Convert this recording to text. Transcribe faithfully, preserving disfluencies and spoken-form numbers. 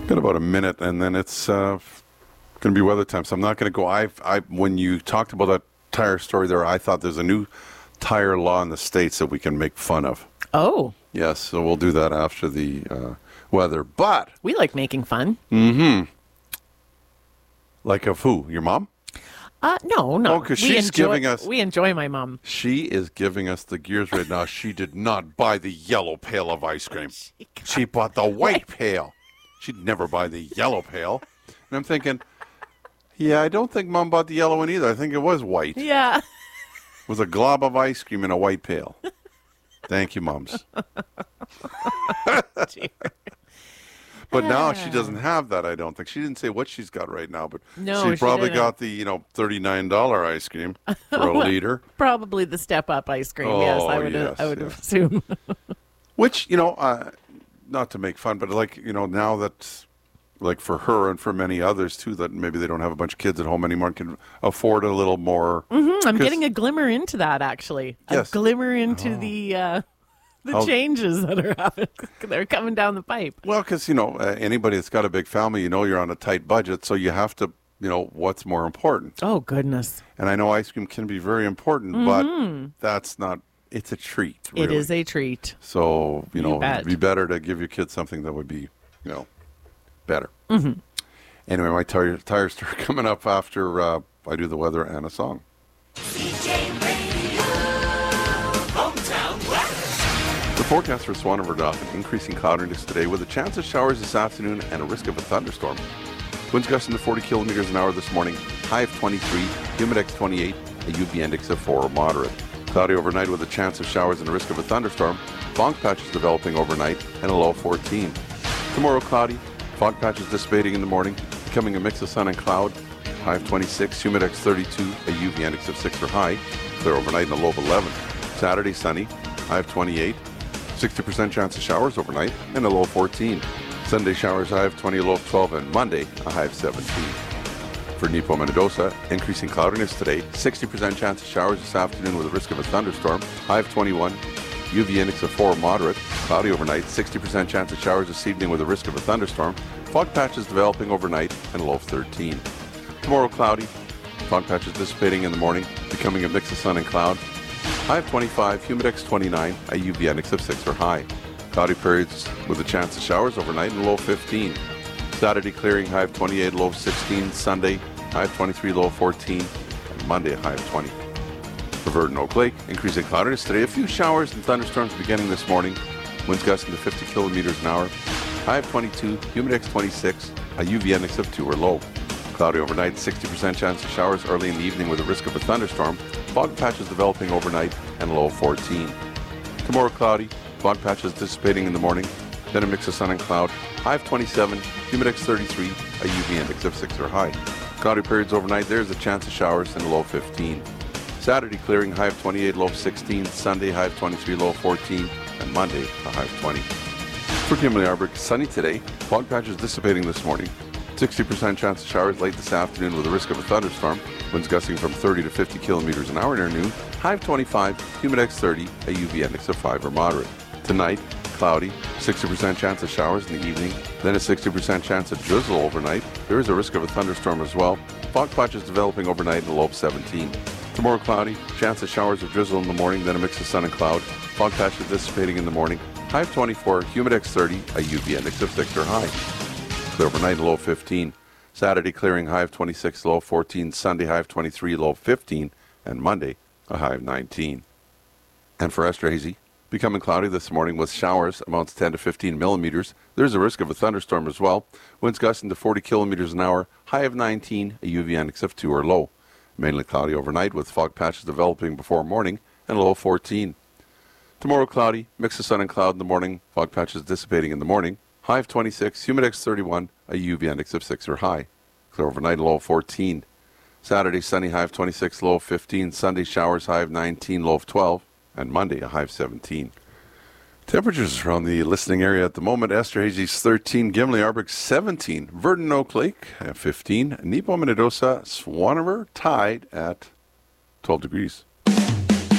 Got about a minute, and then it's uh, going to be weather time. So I'm not going to go. I, I, when you talked about that tire story there, I thought there's a new tire law in the States that we can make fun of. Oh. Yes, so we'll do that after the uh, weather. But we like making fun. Mm-hmm. Like of who? Your mom? Uh, no, no. Oh, because We she's enjoy- giving us... We enjoy my mom. She is giving us the gears right now. She did not buy the yellow pail of ice cream. She, she bought the white pail. She'd never buy the yellow pail. And I'm thinking, yeah, I don't think Mom bought the yellow one either. I think it was white. Yeah. It was a glob of ice cream in a white pail. Thank you, Moms. But now she doesn't have that, I don't think. She didn't say what she's got right now, but No, she she probably didn't. got the, you know, thirty-nine dollars ice cream for a Well, liter. Probably the step up ice cream. Oh, yes, I would. yes, I would yes. assume. Which, you know, uh, not to make fun, but like, you know, now that, like for her and for many others too, that maybe they don't have a bunch of kids at home anymore, can afford a little more. Mm-hmm, I'm 'cause- getting a glimmer into that, actually. Yes. A glimmer into the uh, the How- changes that are happening. They're coming down the pipe. Well, because, you know, uh, anybody that's got a big family, you know, you're on a tight budget, so you have to, you know, what's more important. Oh, goodness. And I know ice cream can be very important, Mhm. but that's not, it's a treat. It really. is a treat. So, you You know, bet. it'd be better to give your kids something that would be, you know, better. Mm-hmm. Anyway, my tire, tire story coming up after uh, I do the weather and a song. The forecast for Swan River Dauphin, increasing cloudiness today with a chance of showers this afternoon and a risk of a thunderstorm. Winds gusting to forty kilometers an hour this morning, high of twenty-three, humidex twenty-eight, a U V index of four or moderate. Cloudy overnight with a chance of showers and a risk of a thunderstorm. Fog patches developing overnight and a low of fourteen. Tomorrow cloudy, fog patches dissipating in the morning, becoming a mix of sun and cloud. High of twenty-six, humidex thirty-two, a U V index of six or high. Clear overnight and a low of eleven. Saturday sunny, high of twenty-eight, sixty percent chance of showers overnight and a low of fourteen. Sunday showers, high of twenty, a low of twelve, and Monday a high of seventeen. For Nipo Mendoza, increasing cloudiness today, sixty percent chance of showers this afternoon with a risk of a thunderstorm, high of twenty-one, U V index of four moderate, cloudy overnight, sixty percent chance of showers this evening with a risk of a thunderstorm, fog patches developing overnight and a low of thirteen. Tomorrow cloudy, fog patches dissipating in the morning, becoming a mix of sun and cloud, high of twenty-five, humidex twenty-nine, a U V index of six or high. Cloudy periods with a chance of showers overnight and a low of fifteen. Saturday clearing, high of twenty-eight, low of sixteen. Sunday, high of twenty-three, low of fourteen. And Monday, a high of twenty. For Verdon Oak Lake, increasing cloudiness today. A few showers and thunderstorms beginning this morning. Winds gusting to fifty kilometers an hour. High of twenty-two, humidex twenty-six, a U V index of two or low. Cloudy overnight, sixty percent chance of showers early in the evening with a risk of a thunderstorm. Fog patches developing overnight and a low of fourteen. Tomorrow cloudy, fog patches dissipating in the morning, then a mix of sun and cloud. High of twenty-seven, humidex thirty-three, a U V index of six or high. Cloudy periods overnight, there's a chance of showers and a low of fifteen. Saturday clearing, high of twenty-eight, low of sixteen. Sunday, high of twenty-three, low of fourteen. And Monday, a high of twenty. For Kimberly Arbor, sunny today, fog patches dissipating this morning. sixty percent chance of showers late this afternoon with a risk of a thunderstorm. Winds gusting from thirty to fifty kilometers an hour near noon. High of twenty-five, humidex thirty, a U V index of five or moderate. Tonight, cloudy, sixty percent chance of showers in the evening, then a sixty percent chance of drizzle overnight. There is a risk of a thunderstorm as well. Fog patches developing overnight and a low of seventeen. Tomorrow cloudy, chance of showers of drizzle in the morning, then a mix of sun and cloud. Fog patches dissipating in the morning. High of twenty-four, humidex thirty, a U V index of six or high. Clear overnight, low of fifteen. Saturday clearing, high of twenty-six, low of fourteen. Sunday, high of twenty-three, low of fifteen. And Monday, a high of nineteen. And for Esterhazy, becoming cloudy this morning with showers, amounts ten to fifteen millimeters. There's a risk of a thunderstorm as well. Winds gusting to forty kilometers an hour, high of nineteen, a U V index of two or low. Mainly cloudy overnight with fog patches developing before morning and a low of fourteen. Tomorrow cloudy, mix of sun and cloud in the morning, fog patches dissipating in the morning. High of twenty-six, humidex thirty-one, a U V index of six or high. Clear overnight, low of fourteen. Saturday, sunny, high of twenty-six, low of fifteen. Sunday, showers, high of nineteen, low of twelve. And Monday, a high of seventeen. Temperatures around the listening area at the moment. Esterhazy's thirteen, Gimli Arbor seventeen, Verdon Oak Lake at fifteen, Nipo Mendoza, Swan River tied at twelve degrees.